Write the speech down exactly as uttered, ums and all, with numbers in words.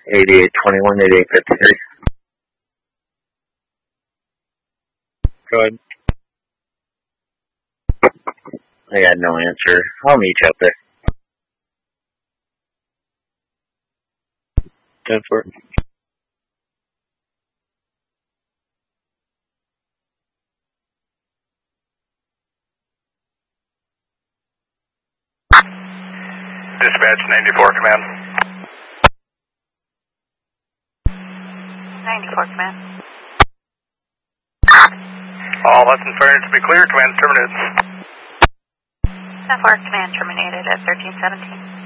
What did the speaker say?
eighty-eight twenty-one, eighty-eight fifty-three. Go ahead. I got no answer. I'll meet you up there. ten four. Dispatch ninety-four command. ninety-four command. All lessons fired to be clear, command terminated. ten four command terminated at thirteen seventeen.